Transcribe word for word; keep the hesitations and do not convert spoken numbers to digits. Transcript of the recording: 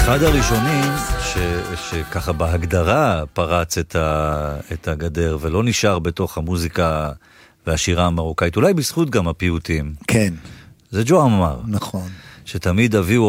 אחד הראשונים ש, שככה בהגדרה פרץ את, ה, את הגדר ולא נשאר בתוך המוזיקה והשירה המרוקאית, אולי בזכות גם הפיוטים. כן. זה ג'ו עמר. נכון. שתמיד הביאו